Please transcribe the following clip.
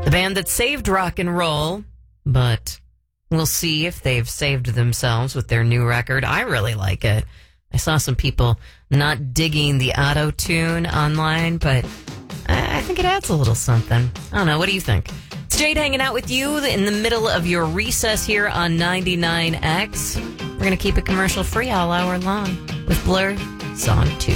The band that saved rock and roll, but we'll see if they've saved themselves with their new record. I really like it. I saw some people not digging the auto-tune online, but I think it adds a little something. I don't know. What do you think? It's Jade hanging out with you in the middle of your recess here on 99X. We're going to keep it commercial-free all hour long with Blur, Song 2.